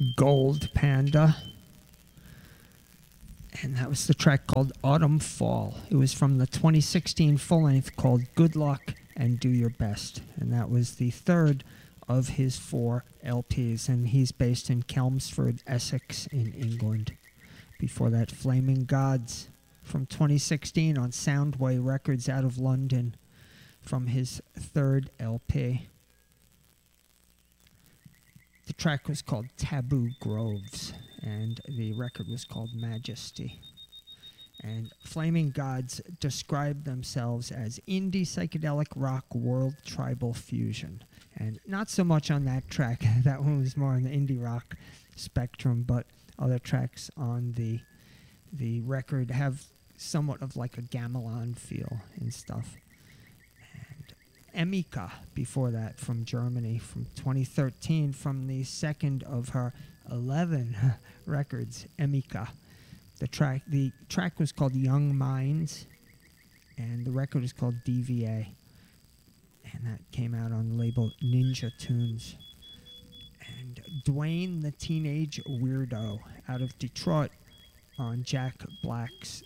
Gold Panda. And that was the track called Autumn Fall. It was from the 2016 full-length called Good Luck and Do Your Best. And that was the third of his 4 LPs. And he's based in Chelmsford, Essex in England. Before that, Flaming Gods from 2016 on Soundway Records out of London from his 3rd LP. The track was called Taboo Groves, and the record was called Majesty. And Flaming Gods describe themselves as indie psychedelic rock world tribal fusion. And not so much on that track. That one was more on the indie rock spectrum, but other tracks on the record have somewhat of like a gamelan feel and stuff. Emika before that from Germany from 2013 from the second of her 11 records, Emika. The track was called Young Minds and the record is called DVA. And that came out on the label Ninja Tunes. And Dwayne the Teenage Weirdo out of Detroit on Jack White's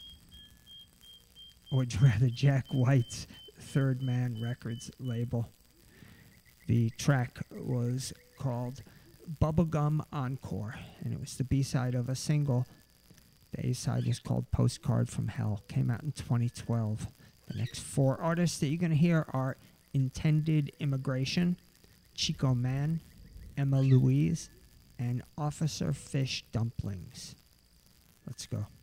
Third Man Records label. The track was called Bubblegum Encore, and it was the B-side of a single. The A-side is called Postcard from Hell. Came out in 2012. The next 4 artists that you're going to hear are Intended Immigration, Chico Man, Emma Louise, and Officer Fish Dumplings. Let's go.